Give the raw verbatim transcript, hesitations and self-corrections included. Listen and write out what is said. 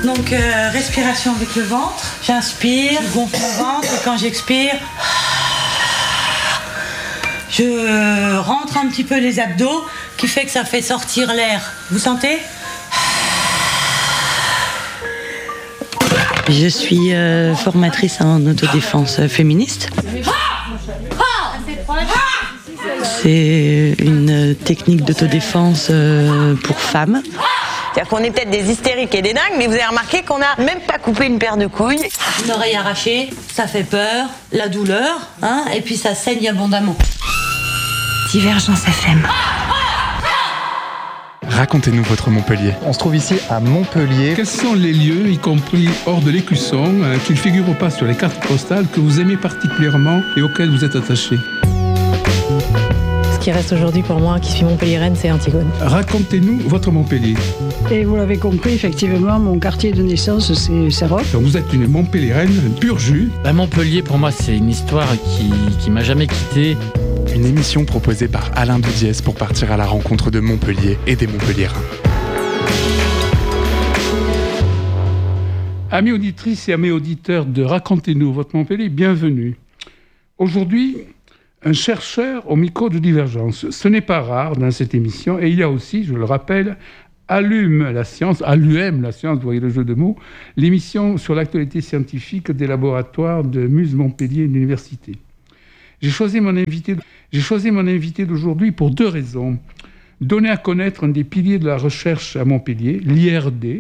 Donc euh, respiration avec le ventre. J'inspire, je gonfle le ventre et quand j'expire, je rentre un petit peu les abdos qui fait que ça fait sortir l'air. Vous sentez ? Je suis euh, formatrice en autodéfense féministe. C'est une technique d'autodéfense euh, pour femmes. C'est-à-dire qu'on est peut-être des hystériques et des dingues, mais vous avez remarqué qu'on n'a même pas coupé une paire de couilles. Une oreille arrachée, ça fait peur, la douleur, hein, et puis ça saigne abondamment. Divergence F M. Racontez-nous votre Montpellier. On se trouve ici à Montpellier. Quels sont les lieux, y compris hors de l'Écusson, euh, qui ne figurent pas sur les cartes postales, que vous aimez particulièrement et auxquels vous êtes attaché ? Ce qui reste aujourd'hui pour moi, qui suis montpelliéraine, c'est Antigone. Racontez-nous votre Montpellier. Et vous l'avez compris, effectivement, mon quartier de naissance, c'est Serroc. Donc vous êtes une Montpelliéraine pur jus. Bah, Montpellier, pour moi, c'est une histoire qui, qui m'a jamais quitté. Une émission proposée par Alain Dudiès pour partir à la rencontre de Montpellier et des Montpelliérains. Amis auditrices et amis auditeurs de Racontez-nous votre Montpellier, bienvenue. Aujourd'hui, un chercheur au micro de Divergence. Ce n'est pas rare dans cette émission. Et il y a aussi, je le rappelle, Allume la science, Allume la science, vous voyez le jeu de mots, l'émission sur l'actualité scientifique des laboratoires de Muse Montpellier Université. J'ai choisi mon invité, j'ai choisi mon invité d'aujourd'hui pour deux raisons. Donner à connaître un des piliers de la recherche à Montpellier, l'I R D,